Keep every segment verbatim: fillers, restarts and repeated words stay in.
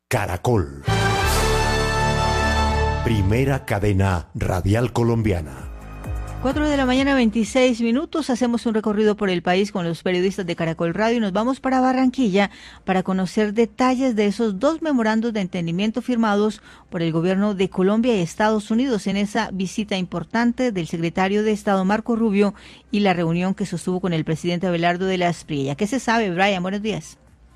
Caracol. Primera cadena radial colombiana. cuatro de la mañana, veintiséis minutos. Hacemos un recorrido por el país con los periodistas de Caracol Radio y nos vamos para Barranquilla para conocer detalles de esos dos memorandos de entendimiento firmados por el gobierno de Colombia y Estados Unidos en esa visita importante del secretario de Estado Marco Rubio y la reunión que sostuvo con el presidente Abelardo de la Espriella. ¿Qué se sabe, Brian? Buenos días.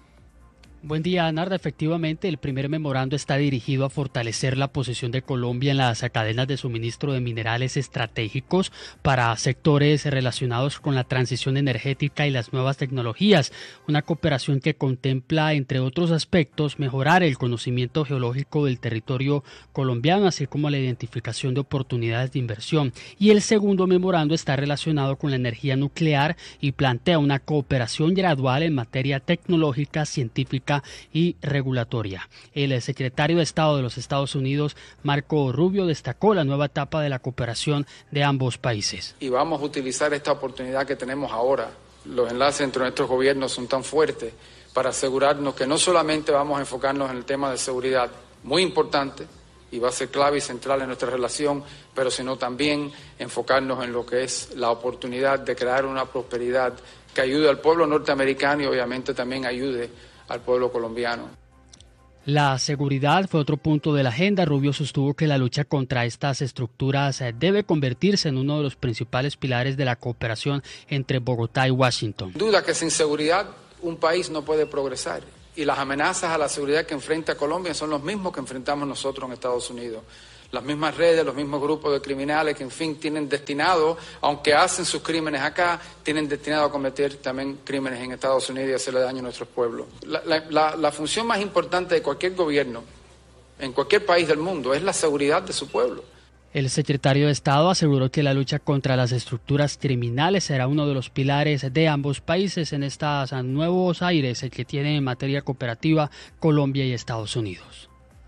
Buen día, Narda. Efectivamente, el primer memorando está dirigido a fortalecer la posición de Colombia en las cadenas de suministro de minerales estratégicos para sectores relacionados con la transición energética y las nuevas tecnologías. Una cooperación que contempla, entre otros aspectos, mejorar el conocimiento geológico del territorio colombiano, así como la identificación de oportunidades de inversión. Y el segundo memorando está relacionado con la energía nuclear y plantea una cooperación gradual en materia tecnológica, científica y regulatoria. El secretario de Estado de los Estados Unidos, Marco Rubio, destacó la nueva etapa de la cooperación de ambos países. Y vamos a utilizar esta oportunidad que tenemos ahora. Los enlaces entre nuestros gobiernos son tan fuertes para asegurarnos que no solamente vamos a enfocarnos en el tema de seguridad, muy importante, y va a ser clave y central en nuestra relación, pero sino también enfocarnos en lo que es la oportunidad de crear una prosperidad que ayude al pueblo norteamericano y obviamente también ayude al pueblo colombiano. La seguridad fue otro punto de la agenda. Rubio sostuvo que la lucha contra estas estructuras debe convertirse en uno de los principales pilares de la cooperación entre Bogotá y Washington. Duda que sin seguridad un país no puede progresar y las amenazas a la seguridad que enfrenta Colombia son los mismos que enfrentamos nosotros en Estados Unidos. Las mismas redes, los mismos grupos de criminales que, en fin, tienen destinado, aunque hacen sus crímenes acá, tienen destinado a cometer también crímenes en Estados Unidos y hacerle daño a nuestros pueblos. La, la, la, la función más importante de cualquier gobierno, en cualquier país del mundo, es la seguridad de su pueblo. El secretario de Estado aseguró que la lucha contra las estructuras criminales será uno de los pilares de ambos países en estos nuevos aires que tienen en materia cooperativa Colombia y Estados Unidos.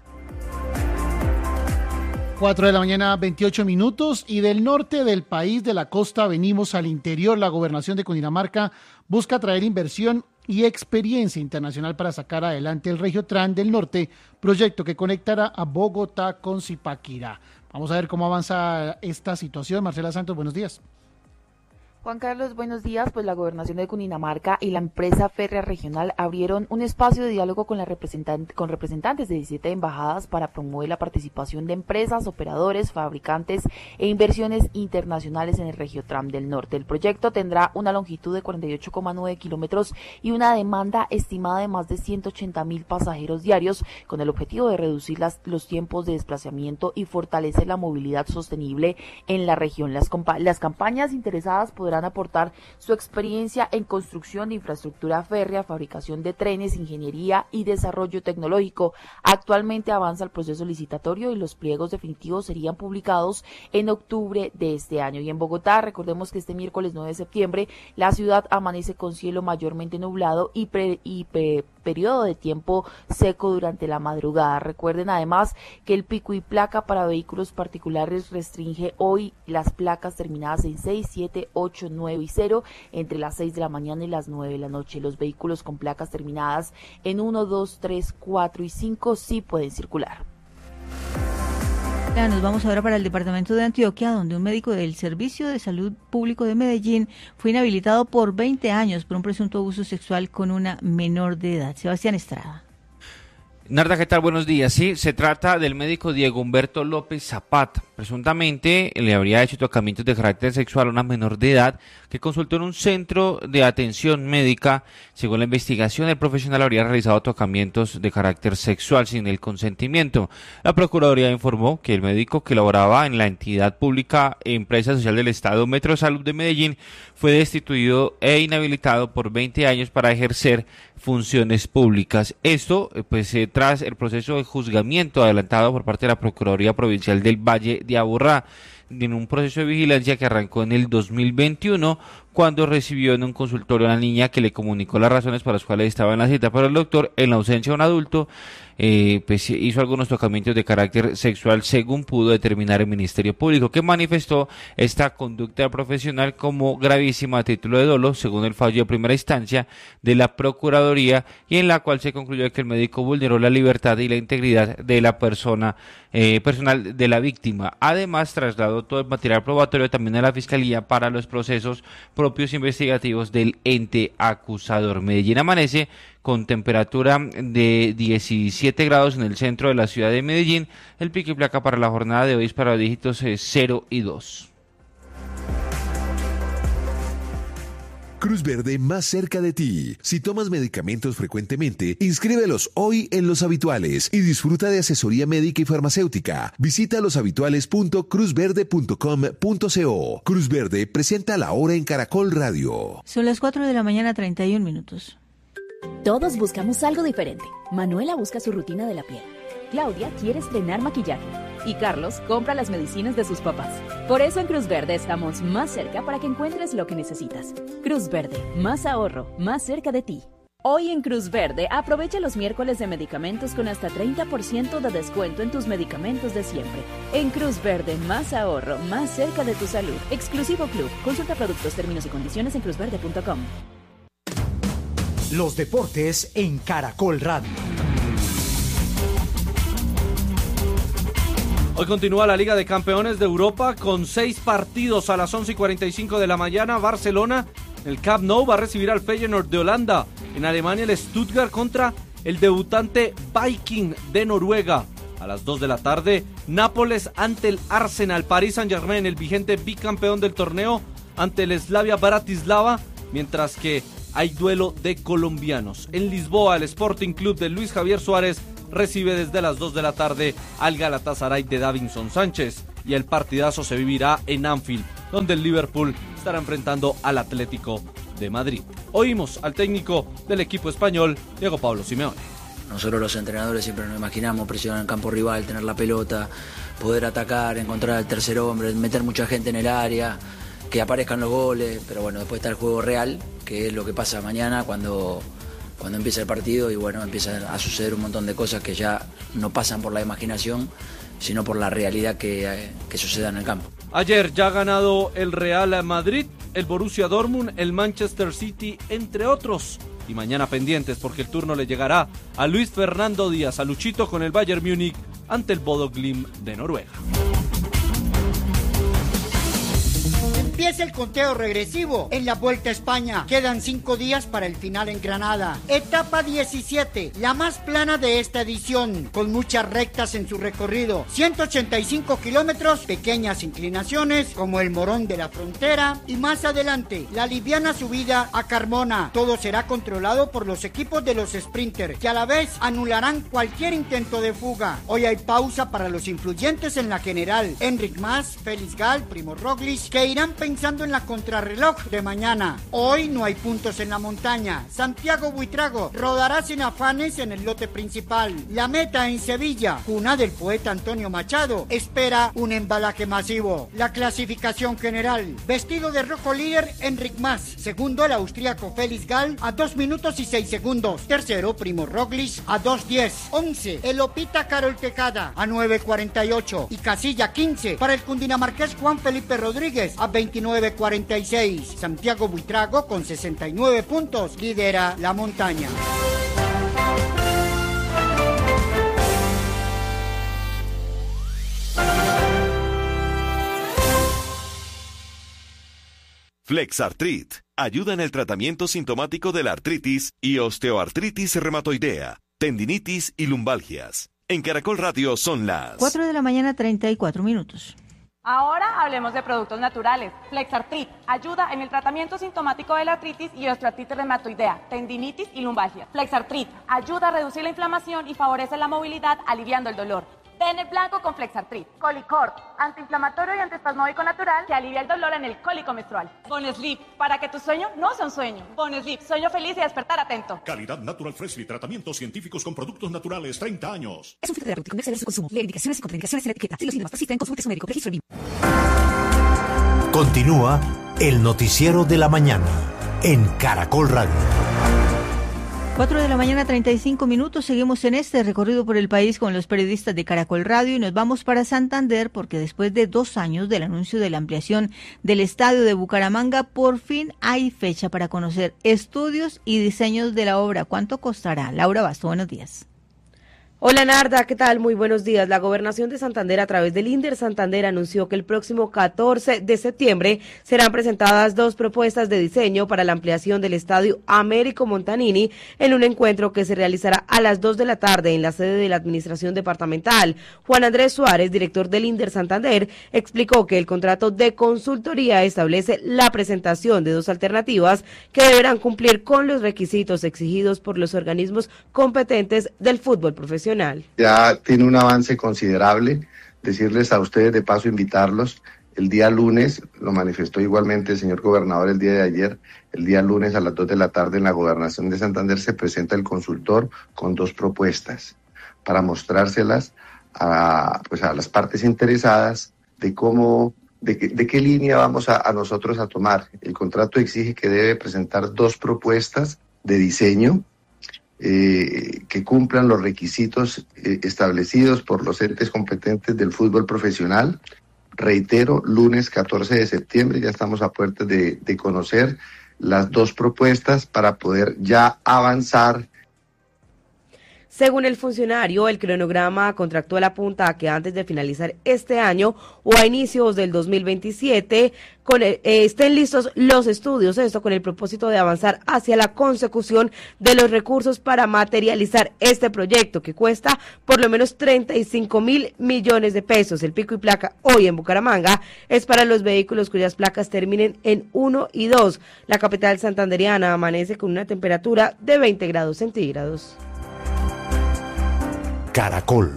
cuatro de la mañana, veintiocho minutos, y del norte del país, de la costa, venimos al interior. La gobernación de Cundinamarca busca traer inversión y experiencia internacional para sacar adelante el Regiotran del Norte, proyecto que conectará a Bogotá con Zipaquirá. Vamos a ver cómo avanza esta situación. Marcela Santos, buenos días. Juan Carlos, buenos días. Pues la Gobernación de Cundinamarca y la empresa férrea regional abrieron un espacio de diálogo con, la representant- con representantes de diecisiete embajadas para promover la participación de empresas, operadores, fabricantes e inversiones internacionales en el Regiotram del Norte. El proyecto tendrá una longitud de cuarenta y ocho coma nueve kilómetros y una demanda estimada de más de ciento ochenta mil pasajeros diarios, con el objetivo de reducir las, los tiempos de desplazamiento y fortalecer la movilidad sostenible en la región. Las, compa- las campañas interesadas podrán aportar su experiencia en construcción de infraestructura férrea, fabricación de trenes, ingeniería y desarrollo tecnológico. Actualmente avanza el proceso licitatorio y los pliegos definitivos serían publicados en octubre de este año. Y en Bogotá, recordemos que este miércoles nueve de septiembre, la ciudad amanece con cielo mayormente nublado y, pre, y pre, periodo de tiempo seco durante la madrugada. Recuerden además que el pico y placa para vehículos particulares restringe hoy las placas terminadas en seis, siete, ocho, nueve y cero entre las seis de la mañana y las nueve de la noche. Los vehículos con placas terminadas en uno, dos, tres, cuatro y cinco sí pueden circular. Nos vamos ahora para el departamento de Antioquia, donde un médico del Servicio de Salud Público de Medellín fue inhabilitado por veinte años por un presunto abuso sexual con una menor de edad. Sebastián Estrada. Narda, ¿qué tal? Buenos días. Sí, se trata del médico Diego Humberto López Zapata. Presuntamente le habría hecho tocamientos de carácter sexual a una menor de edad que consultó en un centro de atención médica. Según la investigación, el profesional habría realizado tocamientos de carácter sexual sin el consentimiento. La Procuraduría informó que el médico, que laboraba en la entidad pública Empresa Social del Estado Metro Salud de Medellín, fue destituido e inhabilitado por veinte años para ejercer funciones públicas. Esto, pues, eh, tras el proceso de juzgamiento adelantado por parte de la Procuraduría Provincial del Valle de Aburrá. en un proceso de vigilancia que arrancó en el dos mil veintiuno, cuando recibió en un consultorio a una niña que le comunicó las razones por las cuales estaba en la cita, pero el doctor, en la ausencia de un adulto, eh, pues hizo algunos tocamientos de carácter sexual, según pudo determinar el Ministerio Público, que manifestó esta conducta profesional como gravísima a título de dolo, según el fallo de primera instancia de la Procuraduría, y en la cual se concluyó que el médico vulneró la libertad y la integridad de la persona eh, personal de la víctima. Además, trasladó todo el material probatorio también a la Fiscalía para los procesos propios investigativos del ente acusador. Medellín amanece con temperatura de diecisiete grados en el centro de la ciudad de Medellín. El pico y placa para la jornada de hoy es para los dígitos cero y dos. Cruz Verde más cerca de ti. Si tomas medicamentos frecuentemente, inscríbelos hoy en Los Habituales y disfruta de asesoría médica y farmacéutica. Visita loshabituales punto cruz verde punto com punto co. Cruz Verde presenta La Hora en Caracol Radio. Son las cuatro de la mañana, treinta y un minutos. Todos buscamos algo diferente. Manuela busca su rutina de la piel. Claudia quiere estrenar maquillaje. Y Carlos compra las medicinas de sus papás. Por eso en Cruz Verde estamos más cerca para que encuentres lo que necesitas. Cruz Verde, más ahorro, más cerca de ti. Hoy en Cruz Verde, aprovecha los miércoles de medicamentos con hasta treinta por ciento de descuento en tus medicamentos de siempre. En Cruz Verde, más ahorro, más cerca de tu salud. Exclusivo Club. Consulta productos, términos y condiciones en cruz verde punto com. Los deportes en Caracol Radio. Hoy continúa la Liga de Campeones de Europa con seis partidos a las once y cuarenta y cinco de la mañana. Barcelona, el Camp Nou, va a recibir al Feyenoord de Holanda. En Alemania, el Stuttgart contra el debutante Viking de Noruega. A las dos de la tarde, Nápoles ante el Arsenal. Paris Saint-Germain, el vigente bicampeón del torneo, ante el Slavia Bratislava. Mientras que hay duelo de colombianos. En Lisboa, el Sporting Club de Luis Javier Suárez recibe desde las dos de la tarde al Galatasaray de Davinson Sánchez, y el partidazo se vivirá en Anfield, donde el Liverpool estará enfrentando al Atlético de Madrid. Oímos al técnico del equipo español, Diego Pablo Simeone. Nosotros los entrenadores siempre nos imaginamos presionar en el campo rival, tener la pelota, poder atacar, encontrar al tercer hombre, meter mucha gente en el área, que aparezcan los goles, pero bueno, después está el juego real, que es lo que pasa mañana cuando... cuando empieza el partido, y bueno, empieza a suceder un montón de cosas que ya no pasan por la imaginación, sino por la realidad que, que suceda en el campo. Ayer ya ha ganado el Real Madrid, el Borussia Dortmund, el Manchester City, entre otros. Y mañana pendientes, porque el turno le llegará a Luis Fernando Díaz, a Luchito, con el Bayern Múnich ante el Bodo Glimt de Noruega. Empieza el conteo regresivo en la Vuelta a España. Quedan cinco días para el final en Granada. Etapa diecisiete, la más plana de esta edición, con muchas rectas en su recorrido. ciento ochenta y cinco kilómetros, pequeñas inclinaciones como el Morón de la Frontera, y más adelante, la liviana subida a Carmona. Todo será controlado por los equipos de los sprinters, que a la vez anularán cualquier intento de fuga. Hoy hay pausa para los influyentes en la general. Enric Mas, Félix Gal, Primo Roglic, que irán pensando en la contrarreloj de mañana. Hoy no hay puntos en la montaña. Santiago Buitrago rodará sin afanes en el lote principal. La meta en Sevilla, cuna del poeta Antonio Machado, espera un embalaje masivo. La clasificación general: vestido de rojo líder Enric Mas, segundo el austríaco Félix Gal a dos minutos y seis segundos, tercero Primo Roglic a dos diez, once el Opita Carol Tejada a nueve cuarenta y ocho, y casilla quince para el cundinamarqués Juan Felipe Rodríguez a veintinueve cuarenta y seis. Santiago Buitrago, con sesenta y nueve puntos, lidera la montaña. Flexartrit ayuda en el tratamiento sintomático de la artritis y osteoartritis reumatoidea, tendinitis y lumbalgias. En Caracol Radio son las cuatro de la mañana, treinta y cuatro minutos. Ahora hablemos de productos naturales. Flexartrit ayuda en el tratamiento sintomático de la artritis y osteoartritis reumatoidea, tendinitis y lumbalgia. Flexartrit ayuda a reducir la inflamación y favorece la movilidad, aliviando el dolor. Den el blanco con Flexartrit. Colicort, antiinflamatorio y antiespasmódico natural que alivia el dolor en el cólico menstrual. Bonesleep, para que tu sueño no sea un sueño. Bonesleep, sueño feliz y despertar atento. Calidad Natural Freshly, tratamientos científicos con productos naturales, treinta años. Es un filtro terapéutico, no exceder su consumo. Leer indicaciones y contraindicaciones en la etiqueta. Si los síntomas persisten, consulte a su médico. Registro en Continúa el noticiero de la mañana en Caracol Radio. cuatro de la mañana, treinta y cinco minutos. Seguimos en este recorrido por el país con los periodistas de Caracol Radio y nos vamos para Santander porque después de dos años del anuncio de la ampliación del estadio de Bucaramanga, por fin hay fecha para conocer estudios y diseños de la obra. ¿Cuánto costará? Laura Basto, buenos días. Hola Narda, ¿qué tal? Muy buenos días. La Gobernación de Santander a través del INDER Santander anunció que el próximo catorce de septiembre serán presentadas dos propuestas de diseño para la ampliación del Estadio Américo Montanini en un encuentro que se realizará a las dos de la tarde en la sede de la Administración Departamental. Juan Andrés Suárez, director del INDER Santander, explicó que el contrato de consultoría establece la presentación de dos alternativas que deberán cumplir con los requisitos exigidos por los organismos competentes del fútbol profesional. Ya tiene un avance considerable. Decirles a ustedes, de paso, invitarlos. El día lunes, lo manifestó igualmente el señor gobernador el día de ayer, el día lunes a las dos de la tarde en la Gobernación de Santander se presenta el consultor con dos propuestas para mostrárselas a, pues a las partes interesadas de cómo, de, qué, de qué línea vamos a, a nosotros a tomar. El contrato exige que debe presentar dos propuestas de diseño Eh, que cumplan los requisitos eh, establecidos por los entes competentes del fútbol profesional. Reitero, lunes catorce de septiembre, ya estamos a puertas de, de conocer las dos propuestas para poder ya avanzar. Según el funcionario, el cronograma contractual apunta a que antes de finalizar este año o a inicios del dos mil veintisiete con el, eh, estén listos los estudios, esto con el propósito de avanzar hacia la consecución de los recursos para materializar este proyecto que cuesta por lo menos treinta y cinco mil millones de pesos. El pico y placa hoy en Bucaramanga es para los vehículos cuyas placas terminen en uno y dos. La capital santanderiana amanece con una temperatura de veinte grados centígrados. Caracol.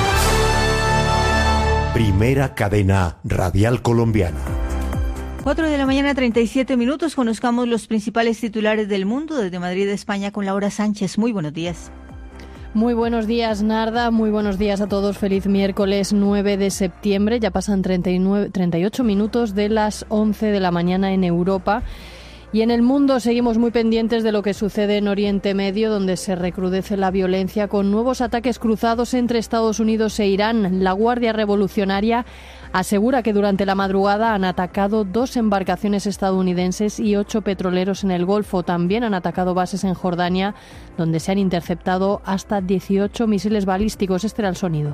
Primera cadena radial colombiana. cuatro de la mañana, treinta y siete minutos. Conozcamos los principales titulares del mundo desde Madrid, España, con Laura Sánchez. Muy buenos días. Muy buenos días, Narda. Muy buenos días a todos. Feliz miércoles nueve de septiembre. Ya pasan treinta y nueve, treinta y ocho minutos de las once de la mañana en Europa. Y en el mundo seguimos muy pendientes de lo que sucede en Oriente Medio, donde se recrudece la violencia con nuevos ataques cruzados entre Estados Unidos e Irán. La Guardia Revolucionaria asegura que durante la madrugada han atacado dos embarcaciones estadounidenses y ocho petroleros en el Golfo. También han atacado bases en Jordania, donde se han interceptado hasta dieciocho misiles balísticos. Este era el sonido.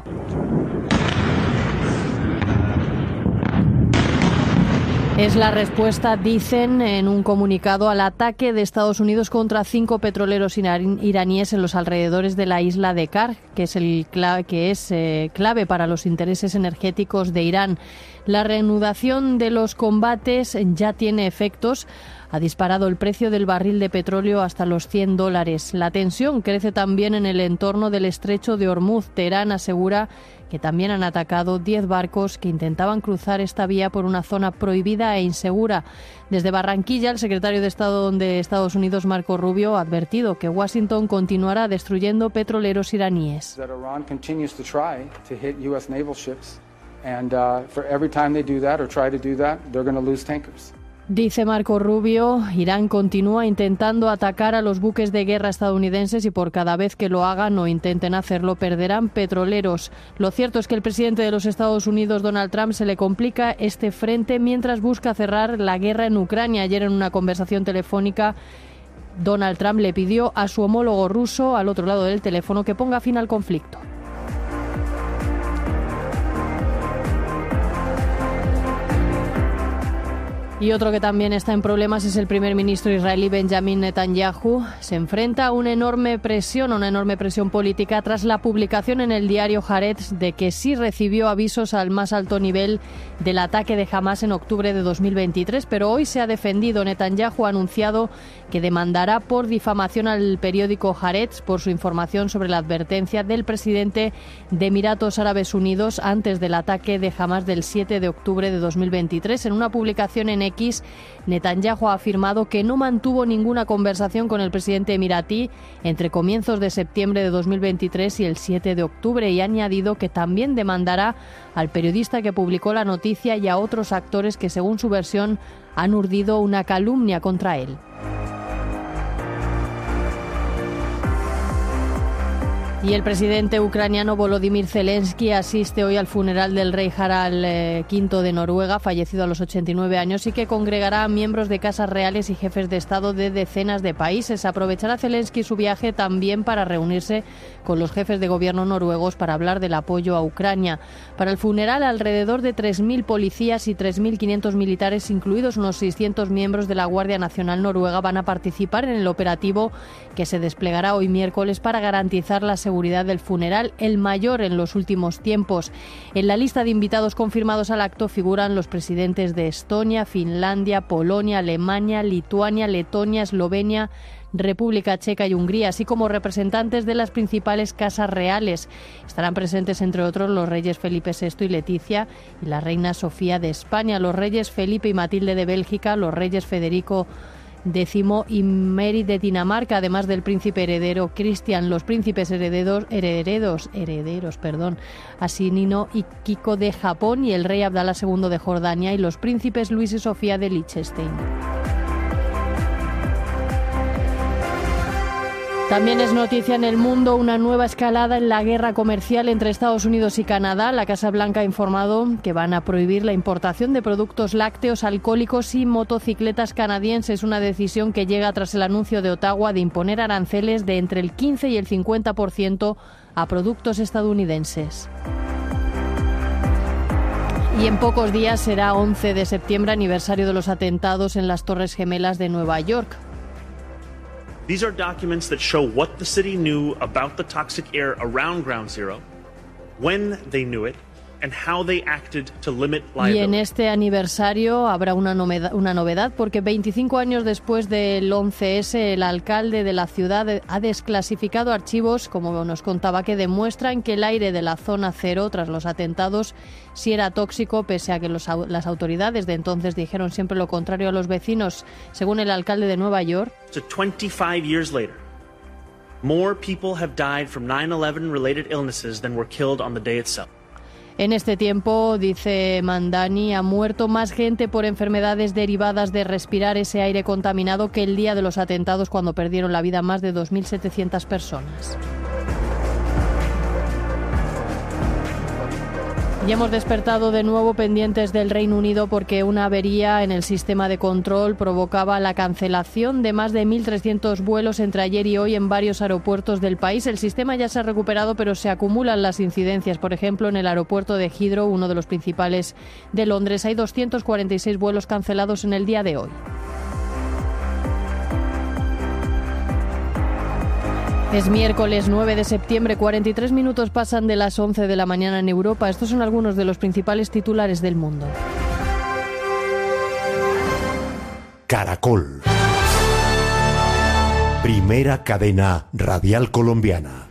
Es la respuesta, dicen en un comunicado, al ataque de Estados Unidos contra cinco petroleros iraníes en los alrededores de la isla de Kar, que es, el clave, que es eh, clave para los intereses energéticos de Irán. La reanudación de los combates ya tiene efectos. Ha disparado el precio del barril de petróleo hasta los cien dólares. La tensión crece también en el entorno del estrecho de Hormuz. Teherán asegura que también han atacado diez barcos que intentaban cruzar esta vía por una zona prohibida e insegura. Desde Barranquilla, el secretario de Estado de Estados Unidos, Marco Rubio, ha advertido que Washington continuará destruyendo petroleros iraníes. Dice Marco Rubio, Irán continúa intentando atacar a los buques de guerra estadounidenses y por cada vez que lo hagan o intenten hacerlo perderán petroleros. Lo cierto es que el presidente de los Estados Unidos, Donald Trump, se le complica este frente mientras busca cerrar la guerra en Ucrania. Ayer en una conversación telefónica, Donald Trump le pidió a su homólogo ruso al otro lado del teléfono que ponga fin al conflicto. Y otro que también está en problemas es el primer ministro israelí Benjamin Netanyahu. Se enfrenta a una enorme presión, una enorme presión política tras la publicación en el diario Haaretz de que sí recibió avisos al más alto nivel del ataque de Hamás en octubre de dos mil veintitrés, pero hoy se ha defendido. Netanyahu ha anunciado que demandará por difamación al periódico Haaretz por su información sobre la advertencia del presidente de Emiratos Árabes Unidos antes del ataque de Hamás del siete de octubre de dos mil veintitrés. En una publicación en X, Netanyahu ha afirmado que no mantuvo ninguna conversación con el presidente emiratí entre comienzos de septiembre de dos mil veintitrés y el siete de octubre y ha añadido que también demandará al periodista que publicó la noticia y a otros actores que, según su versión, han urdido una calumnia contra él. Y el presidente ucraniano Volodymyr Zelensky asiste hoy al funeral del rey Harald quinto de Noruega, fallecido a los ochenta y nueve años, y que congregará a miembros de casas reales y jefes de Estado de decenas de países. Aprovechará Zelensky su viaje también para reunirse con los jefes de gobierno noruegos para hablar del apoyo a Ucrania. Para el funeral, alrededor de tres mil policías y tres mil quinientos militares, incluidos unos seiscientos miembros de la Guardia Nacional Noruega, van a participar en el operativo que se desplegará hoy miércoles para garantizar la seguridad del funeral, el mayor en los últimos tiempos. En la lista de invitados confirmados al acto figuran los presidentes de Estonia, Finlandia, Polonia, Alemania, Lituania, Letonia, Eslovenia, República Checa y Hungría, así como representantes de las principales casas reales. Estarán presentes, entre otros, los reyes Felipe sexto y Leticia y la reina Sofía de España, los reyes Felipe y Matilde de Bélgica, los reyes Federico décimo y Mary de Dinamarca, además del príncipe heredero Cristian, los príncipes herederos, herederos, herederos, perdón, Asinino y Kiko de Japón y el rey Abdalá segundo de Jordania y los príncipes Luis y Sofía de Liechtenstein. También es noticia en el mundo una nueva escalada en la guerra comercial entre Estados Unidos y Canadá. La Casa Blanca ha informado que van a prohibir la importación de productos lácteos, alcohólicos y motocicletas canadienses, una decisión que llega tras el anuncio de Ottawa de imponer aranceles de entre el quince y el cincuenta por ciento a productos estadounidenses. Y en pocos días será once de septiembre, aniversario de los atentados en las Torres Gemelas de Nueva York. These are documents that show what the city knew about the toxic air around Ground Zero, when they knew it, and how they acted to limit liability. Y en este aniversario habrá una novedad, una novedad porque veinticinco años después del once ese, el alcalde de la ciudad ha desclasificado archivos, como nos contaba, que demuestran que el aire de la zona cero tras los atentados sí era tóxico, pese a que los, las autoridades de entonces dijeron siempre lo contrario a los vecinos. Según el alcalde de Nueva York, So twenty-five years later, more people have died from nine eleven related illnesses than were killed on the day itself. En este tiempo, dice Mandani, ha muerto más gente por enfermedades derivadas de respirar ese aire contaminado que el día de los atentados, cuando perdieron la vida más de dos mil setecientas personas. Y hemos despertado de nuevo pendientes del Reino Unido porque una avería en el sistema de control provocaba la cancelación de más de mil trescientos vuelos entre ayer y hoy en varios aeropuertos del país. El sistema ya se ha recuperado, pero se acumulan las incidencias. Por ejemplo, en el aeropuerto de Heathrow, uno de los principales de Londres, hay doscientos cuarenta y seis vuelos cancelados en el día de hoy. Es miércoles nueve de septiembre, cuarenta y tres minutos pasan de las once de la mañana en Europa. Estos son algunos de los principales titulares del mundo. Caracol. Primera cadena radial colombiana.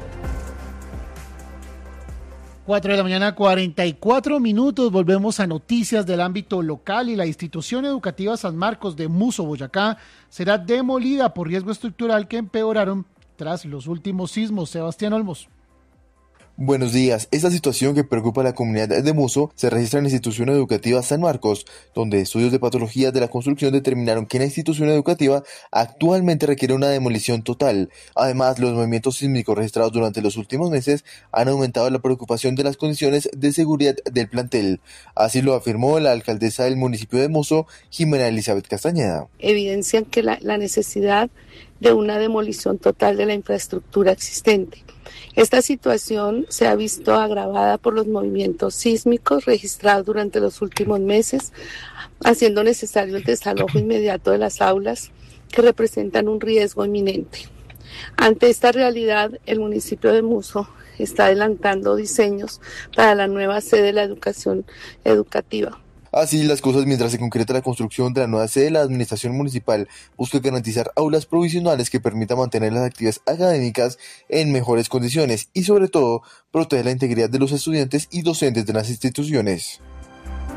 cuatro de la mañana, cuarenta y cuatro minutos. Volvemos a noticias del ámbito local y la institución educativa San Marcos de Muso, Boyacá, será demolida por riesgo estructural que empeoraron tras los últimos sismos. Sebastián Olmos. Buenos días. Esta situación que preocupa a la comunidad de Muso se registra en la institución educativa San Marcos, donde estudios de patología de la construcción determinaron que la institución educativa actualmente requiere una demolición total. Además, los movimientos sísmicos registrados durante los últimos meses han aumentado la preocupación de las condiciones de seguridad del plantel. Así lo afirmó la alcaldesa del municipio de Muso, Jimena Elizabeth Castañeda. Evidencian que la, la necesidad de una demolición total de la infraestructura existente. Esta situación se ha visto agravada por los movimientos sísmicos registrados durante los últimos meses, haciendo necesario el desalojo inmediato de las aulas que representan un riesgo inminente. Ante esta realidad, el municipio de Muso está adelantando diseños para la nueva sede de la educación educativa. Así las cosas, mientras se concreta la construcción de la nueva sede, la administración municipal busca garantizar aulas provisionales que permitan mantener las actividades académicas en mejores condiciones y, sobre todo, proteger la integridad de los estudiantes y docentes de las instituciones.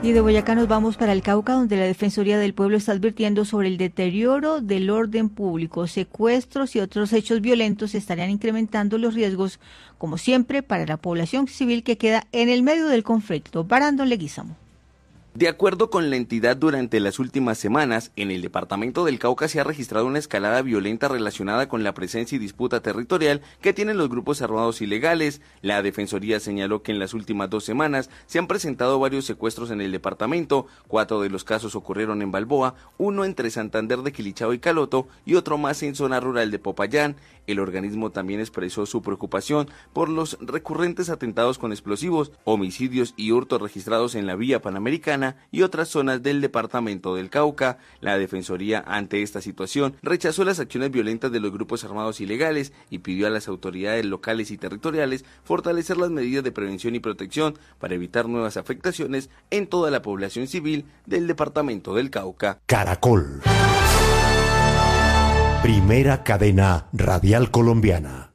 Y de Boyacá nos vamos para el Cauca, donde la Defensoría del Pueblo está advirtiendo sobre el deterioro del orden público. Secuestros y otros hechos violentos estarían incrementando los riesgos, como siempre, para la población civil que queda en el medio del conflicto. Brandon Leguízamo. De acuerdo con la entidad, durante las últimas semanas, en el departamento del Cauca se ha registrado una escalada violenta relacionada con la presencia y disputa territorial que tienen los grupos armados ilegales. La Defensoría señaló que en las últimas dos semanas se han presentado varios secuestros en el departamento. Cuatro de los casos ocurrieron en Balboa, uno entre Santander de Quilichao y Caloto y otro más en zona rural de Popayán. El organismo también expresó su preocupación por los recurrentes atentados con explosivos, homicidios y hurtos registrados en la vía panamericana y otras zonas del departamento del Cauca. La Defensoría, ante esta situación, rechazó las acciones violentas de los grupos armados ilegales y pidió a las autoridades locales y territoriales fortalecer las medidas de prevención y protección para evitar nuevas afectaciones en toda la población civil del departamento del Cauca. Caracol. Primera cadena radial colombiana.